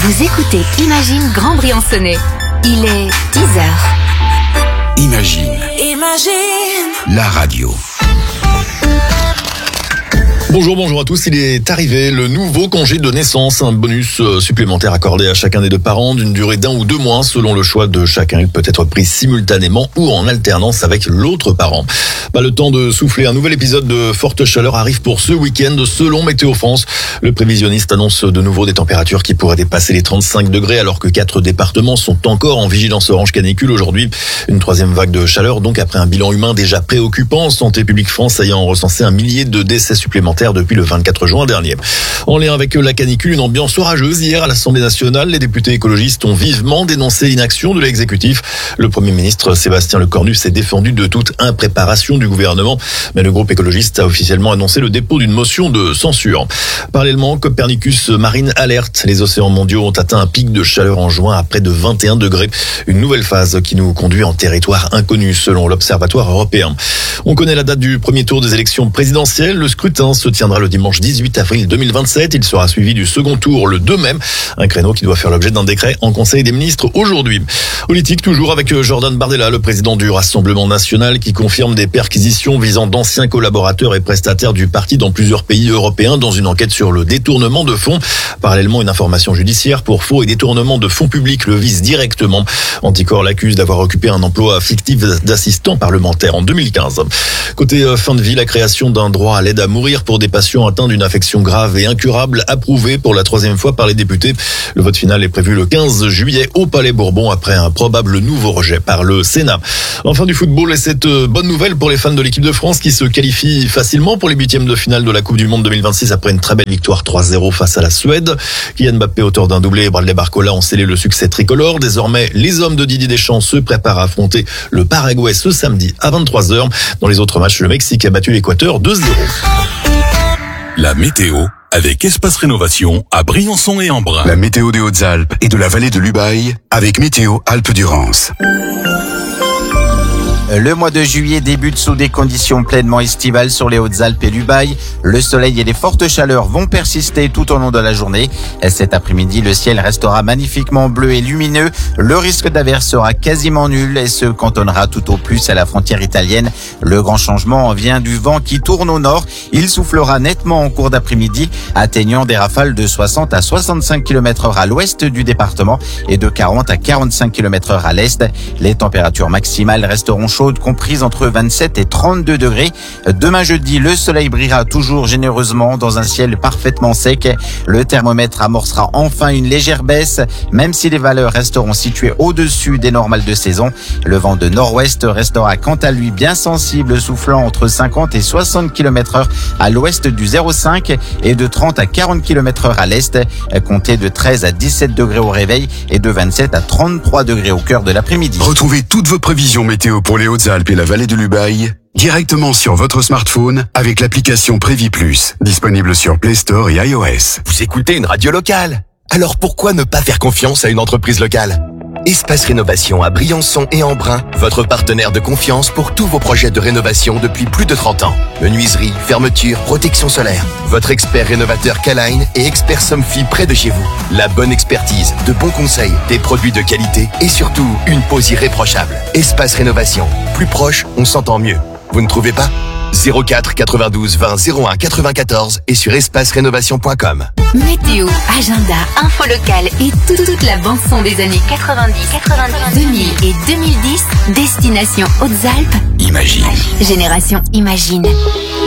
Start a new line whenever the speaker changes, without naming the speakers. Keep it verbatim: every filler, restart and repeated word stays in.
Vous écoutez Imagine Grand Briançonnais. Il est dix heures.
Imagine.
Imagine.
La radio.
Bonjour, bonjour à tous. Il est arrivé le nouveau congé de naissance, un bonus supplémentaire accordé à chacun des deux parents d'une durée d'un ou deux mois selon le choix de chacun. Il peut être pris simultanément ou en alternance avec l'autre parent. Pas le temps de souffler. Un nouvel épisode de forte chaleur arrive pour ce week-end selon Météo France. Le prévisionniste annonce de nouveau des températures qui pourraient dépasser les trente-cinq degrés alors que quatre départements sont encore en vigilance orange canicule aujourd'hui. Une troisième vague de chaleur donc après un bilan humain déjà préoccupant. Santé publique France ayant recensé un millier de décès supplémentaires depuis le vingt-quatre juin dernier. En lien avec la canicule, une ambiance orageuse hier à l'Assemblée nationale. Les députés écologistes ont vivement dénoncé l'inaction de l'exécutif. Le Premier ministre Sébastien Lecornu s'est défendu de toute impréparation du gouvernement, mais le groupe écologiste a officiellement annoncé le dépôt d'une motion de censure. Parallèlement, Copernicus Marine alerte. Les océans mondiaux ont atteint un pic de chaleur en juin à près de vingt et un degrés. Une nouvelle phase qui nous conduit en territoire inconnu selon l'Observatoire européen. On connaît la date du premier tour des élections présidentielles. Le scrutin se tiendra le dimanche dix-huit avril deux mille vingt-sept. Il sera suivi du second tour le deux mai. Un créneau qui doit faire l'objet d'un décret en Conseil des ministres aujourd'hui. Politique toujours avec Jordan Bardella, le président du Rassemblement national qui confirme des perquisitions visant d'anciens collaborateurs et prestataires du parti dans plusieurs pays européens dans une enquête sur le détournement de fonds. Parallèlement, une information judiciaire pour faux et détournement de fonds publics le vise directement. Anticor l'accuse d'avoir occupé un emploi fictif d'assistant parlementaire en deux mille quinze. Côté fin de vie, la création d'un droit à l'aide à mourir pour des patients atteints d'une affection grave et incurable, approuvé pour la troisième fois par les députés. Le vote final est prévu le quinze juillet au Palais Bourbon après un probable nouveau rejet par le Sénat. Enfin du football et cette bonne nouvelle pour les fans de l'équipe de France qui se qualifient facilement pour les huitièmes de finale de la Coupe du Monde deux mille vingt-six après une très belle victoire trois zéro face à la Suède. Kylian Mbappé, auteur d'un doublé, et Bradley Barcola ont scellé le succès tricolore. Désormais, les hommes de Didier Deschamps se préparent à affronter le Paraguay ce samedi à vingt-trois heures. Dans les autres matchs, le Mexique a battu l'Équateur deux zéro.
La météo avec Espace Rénovation à Briançon et Embrun.
La météo des Hautes-Alpes et de la vallée de l'Ubaye avec Météo Alpes-Durance.
Le mois de juillet débute sous des conditions pleinement estivales sur les Hautes-Alpes et l'Ubaye. Le soleil et les fortes chaleurs vont persister tout au long de la journée. Cet après-midi, le ciel restera magnifiquement bleu et lumineux. Le risque d'averse sera quasiment nul et se cantonnera tout au plus à la frontière italienne. Le grand changement vient du vent qui tourne au nord. Il soufflera nettement en cours d'après-midi, atteignant des rafales de soixante à soixante-cinq kilomètres heure à l'ouest du département et de quarante à quarante-cinq kilomètres heure à l'est. Les températures maximales resteront chaudes, comprise entre vingt-sept et trente-deux degrés. Demain jeudi, le soleil brillera toujours généreusement dans un ciel parfaitement sec. Le thermomètre amorcera enfin une légère baisse, même si les valeurs resteront situées au-dessus des normales de saison. Le vent de nord-ouest restera quant à lui bien sensible, soufflant entre cinquante et soixante kilomètres heure à l'ouest du zéro cinq et de trente à quarante kilomètres heure à l'est. Comptez de treize à dix-sept degrés au réveil et de vingt-sept à trente-trois degrés au cœur de l'après-midi.
Retrouvez toutes vos prévisions météo pour les Hautes-Alpes et la vallée de l'Ubaye directement sur votre smartphone avec l'application Prévi Plus, disponible sur Play Store et iOS.
Vous écoutez une radio locale, alors pourquoi ne pas faire confiance à une entreprise locale ? Espace Rénovation à Briançon et Embrun, votre partenaire de confiance pour tous vos projets de rénovation depuis plus de trente ans. Menuiserie, fermeture, protection solaire. Votre expert rénovateur K-Line et expert Somfy près de chez vous. La bonne expertise, de bons conseils, des produits de qualité et surtout une pose irréprochable. Espace Rénovation. Plus proche, on s'entend mieux. Vous ne trouvez pas ? zéro quatre quatre-vingt-douze vingt zéro un quatre-vingt-quatorze et sur espace rénovation point com.
Météo, agenda, info locale et tout- toute la bande-son des années quatre-vingt-dix, quatre-vingt-dix, deux mille et deux mille dix. Destination Hautes-Alpes.
Imagine.
Génération Imagine.